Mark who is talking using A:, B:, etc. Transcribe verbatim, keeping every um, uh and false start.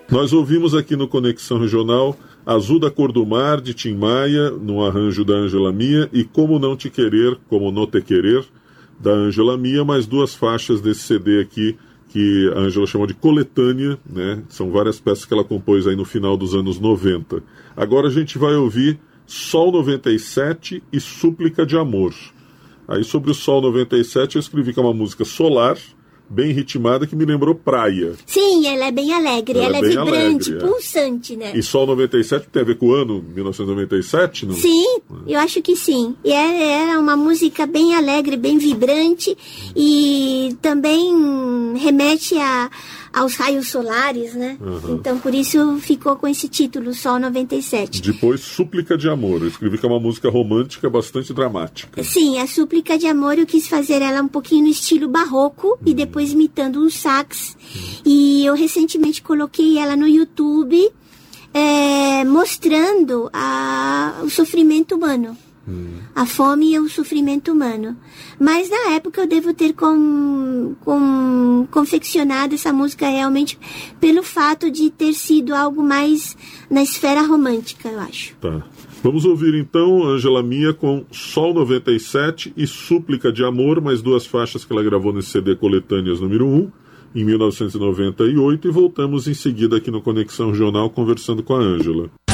A: Nós ouvimos aqui no Conexão Regional Azul da Cor do Mar, de Tim Maia, no arranjo da Ângela Mia, e Como Não Te Querer, Como Não Te Querer, da Ângela Mia, mais duas faixas desse C D aqui, que a Ângela chamou de coletânea, né? São várias peças que ela compôs aí no final dos anos noventa. Agora a gente vai ouvir Sol noventa e sete e Súplica de Amor. Aí sobre o Sol noventa e sete eu escrevi que é uma música solar, bem ritmada, que me lembrou praia.
B: Sim, ela é bem alegre, ela, ela é vibrante,
A: alegre,
B: pulsante,
A: é.
B: né?
A: E Sol noventa e sete tem a ver com o ano mil novecentos e noventa e sete, não?
B: Sim, é. Eu acho que sim. E era uma música bem alegre, bem vibrante, e também remete a, aos raios solares, né? Uhum. Então, por isso ficou com esse título, Sol noventa e sete.
A: Depois, Súplica de Amor. Eu escrevi que é uma música romântica bastante dramática.
B: Sim, a Súplica de Amor eu quis fazer ela um pouquinho no estilo barroco, hum. e depois imitando um sax. Hum. E eu recentemente coloquei ela no YouTube, é, mostrando a, o sofrimento humano. Hum. A fome e o sofrimento humano. Mas na época eu devo ter com, com, confeccionado essa música realmente pelo fato de ter sido algo mais na esfera romântica, eu acho.
A: Tá. Vamos ouvir então Ângela Mia com Sol noventa e sete e Súplica de Amor, mais duas faixas que ela gravou nesse C D Coletâneas número um, em mil novecentos e noventa e oito, e voltamos em seguida aqui no Conexão Regional conversando com a Ângela.